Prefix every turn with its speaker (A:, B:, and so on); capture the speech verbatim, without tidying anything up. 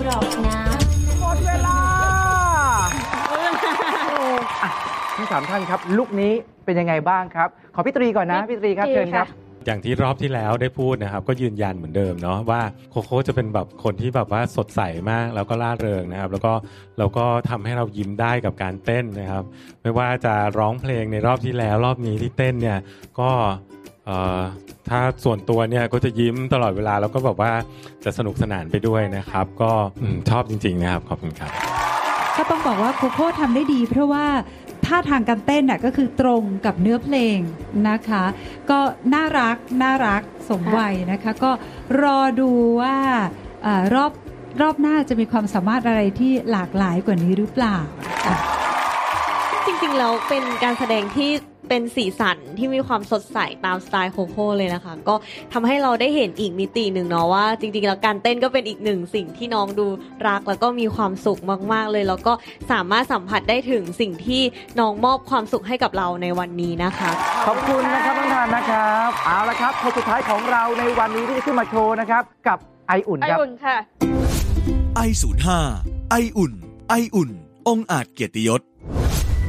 A: หรอกนะ
B: หมดเวลาทั้งสามท่านครับลุคนี้เป็นยังไงบ้างครับขอพี่ตรีก่อนนะพี่ตรีครับเชิญครับ
C: อย่างที่รอบที่แล้วได้พูดนะครับก็ยืนยันเหมือนเดิมเนาะว่าโคโค่จะเป็นแบบคนที่แบบว่าสดใสมากแล้วก็ร่าเริงนะครับแล้วก็แล้วก็ทำให้เรายิ้มได้กับการเต้นนะครับไม่ว่าจะร้องเพลงในรอบที่แล้วรอบนี้ที่เต้นเนี่ยก็ถ้าส่วนตัวเนี่ยก็จะยิ้มตลอดเวลาแล้วก็แบบว่าจะสนุกสนานไปด้วยนะครับก็ชอบจริงๆนะครับขอบคุณครับ
D: ก็ต้องบอกว่าโคโค่ทำได้ดีเพราะว่าท่าทางการเต้นน่ะก็คือตรงกับเนื้อเพลงนะคะก็น่ารักน่ารักสมวัยนะคะก็รอดูว่ารอบรอบหน้าจะมีความสามารถอะไรที่หลากหลายกว่านี้หรือเปล่า
E: จริงๆแล้วเป็นการแสดงที่เป็นสีสันที่มีความสดใสตามสไตล์โคโค่เลยนะคะก็ทำให้เราได้เห็นอีกมิติหนึ่งเนาะว่าจริงๆแล้วการเต้นก็เป็นอีกหนึ่งสิ่งที่น้องดูรักแล้วก็มีความสุขมากๆเลยแล้วก็สามารถสัมผัสได้ถึงสิ่งที่น้องมอบความสุขให้กับเราในวันนี้นะคะ
B: ขอบคุณนะครับน้องทานนะครับเอาละครับคนสุดท้ายของเราในวันนี้ที่จะขึ้นมาโชว์นะครับกับไออุ่นครับ
F: ไออุ่นค่ะ
G: ไอ ศูนย์ ห้า ไออุ่นไออุ่นองค์อาจเกียรติยศ